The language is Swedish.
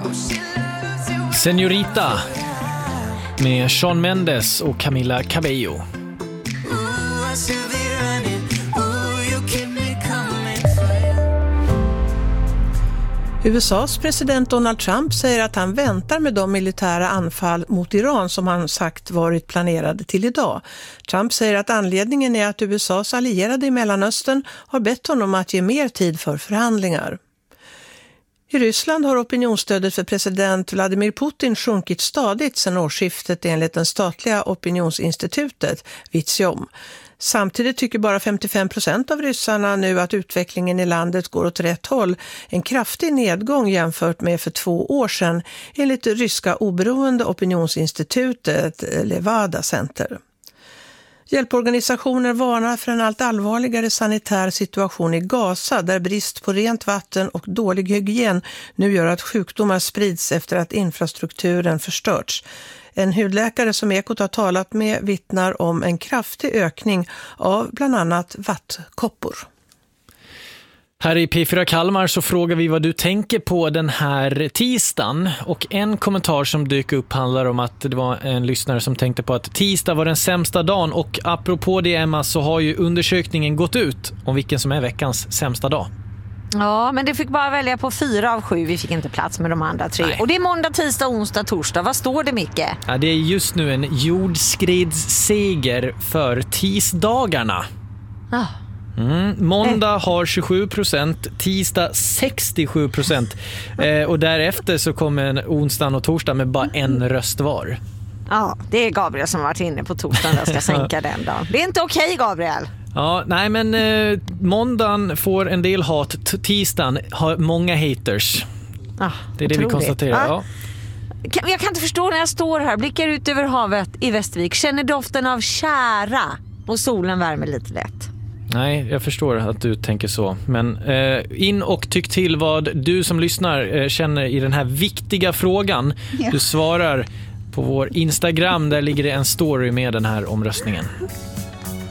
Señorita med Shawn Mendes och Camila Cabello. USAs president Donald Trump säger att han väntar med de militära anfall mot Iran som han sagt varit planerade till idag. Trump säger att anledningen är att USAs allierade i Mellanöstern har bett honom att ge mer tid för förhandlingar. I Ryssland har opinionsstödet för president Vladimir Putin sjunkit stadigt sedan årsskiftet enligt den statliga opinionsinstitutet Vizjom. Samtidigt tycker bara 55% av ryssarna nu att utvecklingen i landet går åt rätt håll. En kraftig nedgång jämfört med för 2 år sedan enligt det ryska oberoende opinionsinstitutet Levada Center. Hjälporganisationer varnar för en allt allvarligare sanitär situation i Gaza där brist på rent vatten och dålig hygien nu gör att sjukdomar sprids efter att infrastrukturen förstörts. En hudläkare som Ekot har talat med vittnar om en kraftig ökning av bland annat vattkoppor. Här i P4 Kalmar så frågar vi vad du tänker på den här tisdagen, och en kommentar som dyker upp handlar om att det var en lyssnare som tänkte på att tisdag var den sämsta dagen, och apropå det, Emma, så har ju undersökningen gått ut om vilken som är veckans sämsta dag. Ja, men det fick bara välja på 4 av 7. Vi fick inte plats med de andra 3. Nej. Och det är måndag, tisdag, onsdag, torsdag. Vad står det, Micke? Ja, det är just nu en jordskredsseger för tisdagarna. Ah. Måndag har 27%, tisdag 67%, och därefter så kommer onsdagen och torsdag med bara en röst var. Ja, det är Gabriel som har varit inne på torsdagen och ska sänka den dagen. Det är inte okej, Gabriel. Ja, nej, men måndagen får en del hat, tisdagen har många haters. Det är det vi konstaterar. Ja. Jag kan inte förstå när jag står här, blickar ut över havet i Västervik, känner doften av kära och solen värmer lite lätt. Nej, jag förstår att du tänker så. Men in och tyck till vad du som lyssnar känner i den här viktiga frågan. Ja. Du svarar på vår Instagram, där ligger det en story med den här omröstningen.